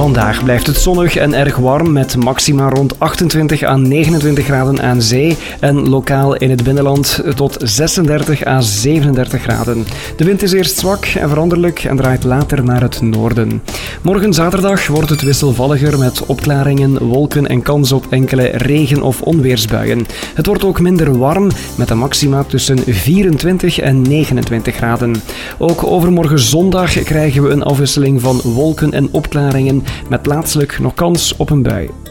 Vandaag blijft het zonnig en erg warm met maxima rond 28 à 29 graden aan zee en lokaal in het binnenland tot 36 à 37 graden. De wind is eerst zwak en veranderlijk en draait later naar het noorden. Morgen zaterdag wordt het wisselvalliger met opklaringen, wolken en kans op enkele regen- of onweersbuien. Het wordt ook minder warm met een maxima tussen 24 en 29 graden. Ook overmorgen zondag krijgen we een afwisseling van wolken en opklaringen met plaatselijk nog kans op een bui.